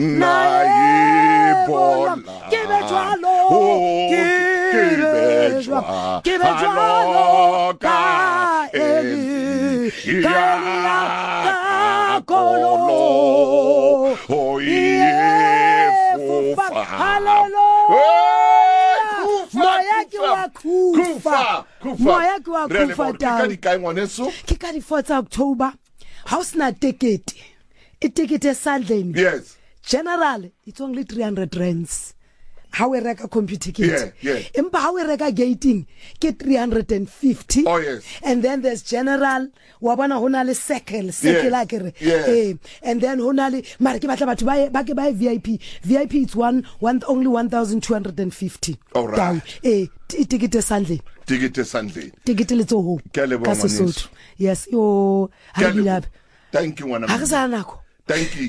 nae bola ke be jwalo ke be jwalo ka Eli ka kolo fufa hallelujah moya ke wa kufa moya ke wa kufa ta ke ka di 4 October house na ticket ticket esandleni yes general it's only 300 rands how we reka computer kit impa how we reka gating ke 350 oh yes and then there's general wa bona hona le circle akere and then hona le mara ke batla batho ba ke ba VIP it's only 1250 all right down ticket esandleni ticket le tso ho ka Sesotho yes yo ha dilap thank you ha re sa nako thank you